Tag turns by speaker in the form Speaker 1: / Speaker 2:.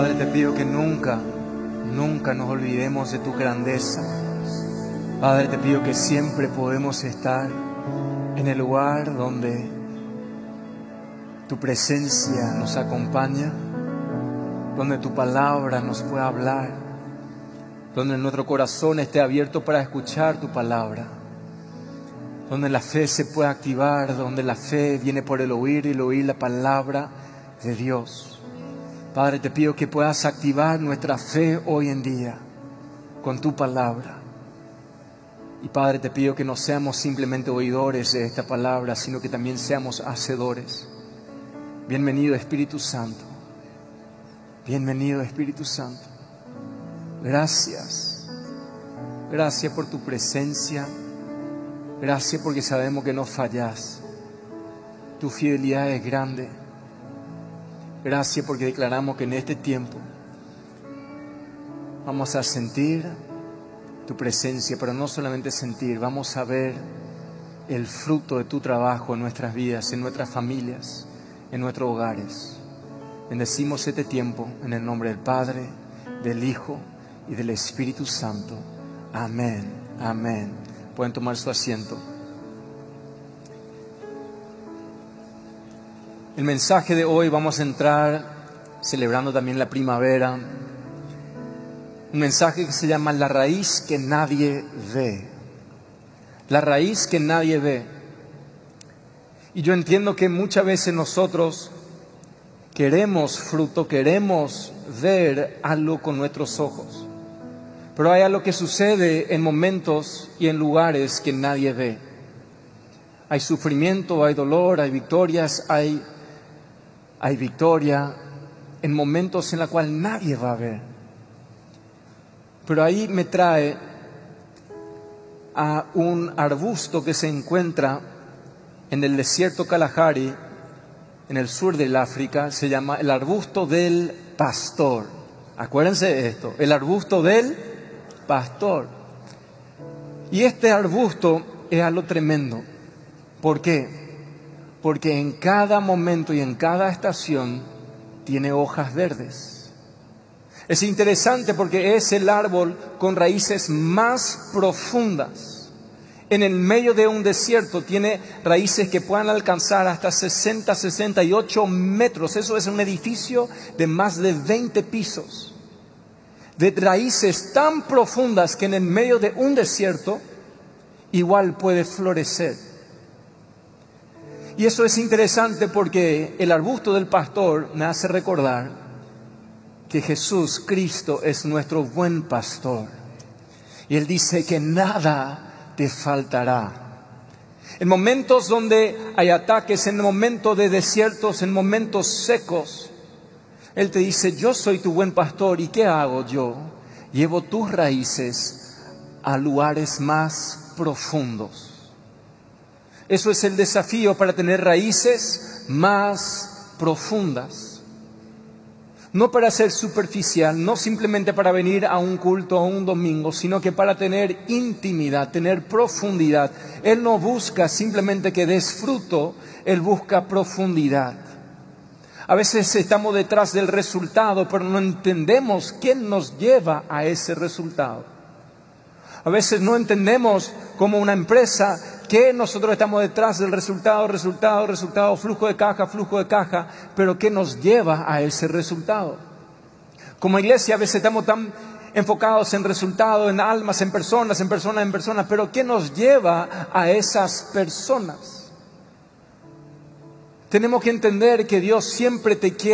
Speaker 1: Padre, te pido que nunca nos olvidemos de tu grandeza. Padre, te pido que siempre podemos estar en el lugar donde tu presencia nos acompaña, donde tu palabra nos pueda hablar, donde nuestro corazón esté abierto para escuchar tu palabra, donde la fe se pueda activar, donde la fe viene por el oír y el oír la palabra de Dios. Padre, te pido que puedas activar nuestra fe hoy en día con tu palabra. Y Padre, te pido que no seamos simplemente oidores de esta palabra, sino que también seamos hacedores. Bienvenido Espíritu Santo. Bienvenido Espíritu Santo. Gracias. Gracias por tu presencia. Gracias porque sabemos que no fallas. Tu fidelidad es grande. Gracias porque declaramos que en este tiempo vamos a sentir tu presencia, pero no solamente sentir, vamos a ver el fruto de tu trabajo en nuestras vidas, en nuestras familias, en nuestros hogares. Bendecimos este tiempo en el nombre del Padre, del Hijo y del Espíritu Santo. Amén, amén. Pueden tomar su asiento. El mensaje de hoy vamos a entrar celebrando también la primavera. Un mensaje que se llama La raíz que nadie ve. La raíz que nadie ve. Y yo entiendo que muchas veces nosotros queremos fruto, queremos ver algo con nuestros ojos. Pero hay algo que sucede en momentos y en lugares que nadie ve. Hay sufrimiento, hay dolor, hay victorias, hay victoria en momentos en los cuales nadie va a ver. Pero ahí me trae a un arbusto que se encuentra en el desierto Kalahari, en el sur del África. Se llama el arbusto del pastor. Acuérdense de esto, el arbusto del pastor. Y este arbusto es algo tremendo. ¿Por qué? Porque en cada momento y en cada estación tiene hojas verdes. Es interesante porque es el árbol con raíces más profundas. En el medio de un desierto tiene raíces que puedan alcanzar hasta 60, 68 metros. Eso es un edificio de más de 20 pisos. De raíces tan profundas que en el medio de un desierto igual puede florecer. Y eso es interesante porque el arbusto del pastor me hace recordar que Jesús, Cristo, es nuestro buen pastor. Y Él dice que nada te faltará. En momentos donde hay ataques, en momentos de desiertos, en momentos secos, Él te dice, yo soy tu buen pastor. ¿Y qué hago yo? Llevo tus raíces a lugares más profundos. Eso es el desafío para tener raíces más profundas. No para ser superficial, no simplemente para venir a un culto o un domingo, sino que para tener intimidad, tener profundidad. Él no busca simplemente que des fruto, Él busca profundidad. A veces estamos detrás del resultado, pero no entendemos quién nos lleva a ese resultado. A veces no entendemos como una empresa que nosotros estamos detrás del resultado, flujo de caja, pero ¿qué nos lleva a ese resultado? Como iglesia a veces estamos tan enfocados en resultados, en almas, en personas, pero ¿qué nos lleva a esas personas? Tenemos que entender que Dios siempre te quiere